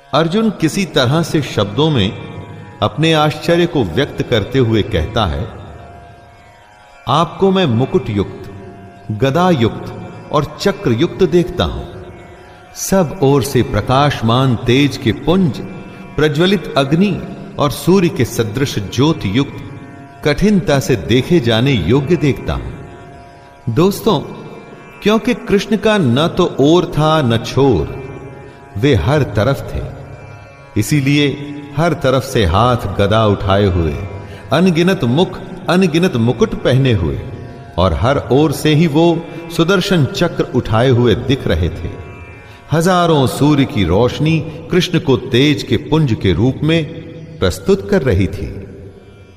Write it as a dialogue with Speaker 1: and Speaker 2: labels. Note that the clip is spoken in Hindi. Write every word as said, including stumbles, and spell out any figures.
Speaker 1: अर्जुन किसी तरह से शब्दों में अपने आश्चर्य को व्यक्त करते हुए कहता है, आपको मैं मुकुट युक्त, गदा युक्त और चक्र युक्त देखता हूं। सब ओर से प्रकाशमान तेज के पुंज, प्रज्वलित अग्नि और सूर्य के सदृश ज्योत युक्त कठिनता से देखे जाने योग्य देखता हूं। दोस्तों, क्योंकि कृष्ण का न तो ओर था न छोर, वे हर तरफ थे, इसीलिए हर तरफ से हाथ गदा उठाए हुए, अनगिनत मुख अनगिनत मुकुट पहने हुए और हर ओर से ही वो सुदर्शन चक्र उठाए हुए दिख रहे थे। हजारों सूर्य की रोशनी कृष्ण को तेज के पुंज के रूप में प्रस्तुत कर रही थी।